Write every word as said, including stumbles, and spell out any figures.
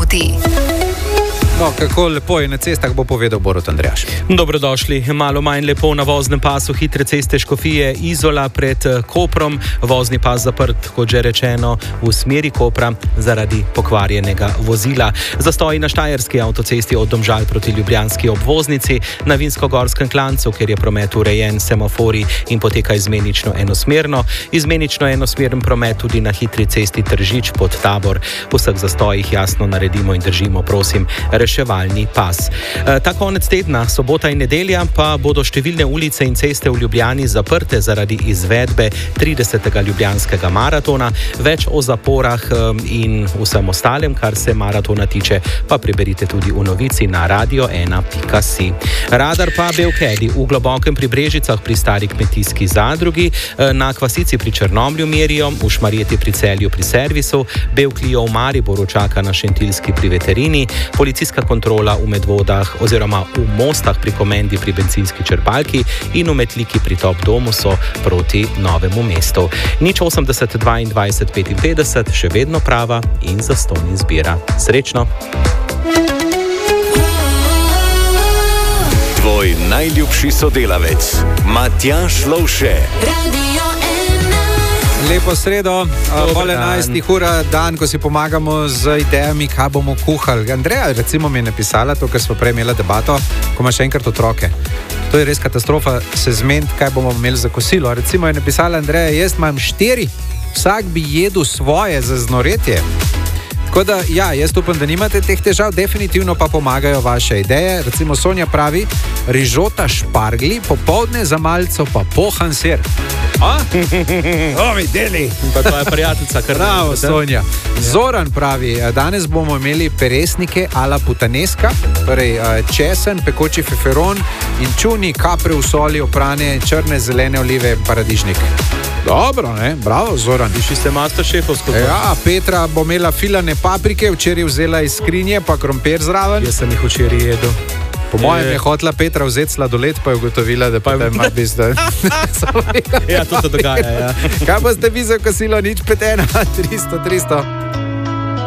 poti. No, kako lepo je na cestah, bo povedal Borut Andrejaš. Dobrodošli. Malo manj lepo na voznem pasu hitre ceste Škofije Izola pred Koprom. Vozni pas zaprt, kot že rečeno, v smeri Kopra zaradi pokvarjenega vozila. Zastoji na štajerski avtocesti od Domžal proti ljubljanski obvoznici, na Vinskogorskem klancu, kjer je promet urejen, semafori in poteka izmenično enosmerno. Izmenično enosmeren promet tudi na hitri cesti Tržič pod Tabor. V vseh zastojih jasno naredimo in držimo, prosim, reševalni pas. E, ta konec tedna, sobota in nedelja, pa bodo številne ulice in ceste v Ljubljani zaprte zaradi izvedbe tridesetega ljubljanskega maratona. Več o zaporah in vsem ostalem, kar se maratona tiče, pa preberite tudi v novici na radio ena pika si. Radar pa Belkedi v Globokem pri Brežicah pri stari kmetijski zadrugi, na Kvasici pri Črnomlju merijo, v Šmarjeti pri Celju pri servisu, Belklijo v Mariboru čaka na Šentilski pri veterini, policijska kontrola v Medvodah oziroma v Mostah pri Komendi pri bencinski črpalki in v Metliki pri Top Domu so proti Novemu mestu. Nič osemdeset dvaindvajset petinpetdeset, še vedno prava in zastonj izbira. Srečno! Tvoj najljubši sodelavec, Matjaž Lovše. Lepo sredo, pol enajstih ura, dan, ko si pomagamo z idejami, kaj bomo kuhali. Andreja, recimo, mi je napisala to, ker smo prej imeli debato, ko ima še enkrat otroke. To je res katastrofa, se zmeniti, kaj bomo imeli za kosilo. Recimo je napisala Andreja, jaz imam štiri, vsak bi jedel svoje za znoretje. Tako da, ja, jaz upam, da nimate teh težav, definitivno pa pomagajo vaše ideje. Recimo Sonja pravi, rižota špargli, popoldne za malco pa pohan sir. A? O, mi deli! Pa tvoja prijateljica, kar bravo, Sonja. Zoran pravi, danes bomo imeli peresnike ala putaneska, torej česen, pekoči feferon in čuni, kapre v soli, oprane, črne, zelene olive, paradižnik. Dobro, ne? Bravo, Zoran. Višji ste masterchefovsko. Ja, Petra bo imela filane paprike, včeraj vzela iz skrinje, pa krompir zraven. Jaz sem jih včeraj jedel. Po mojem je hotela Petra vzeti sladoled, pa je ugotovila, da pa je mar bizda. Ja, to se dogaja, ja. Kaj pa ste vi za kosilo, nič pet ena, tristo, tristo.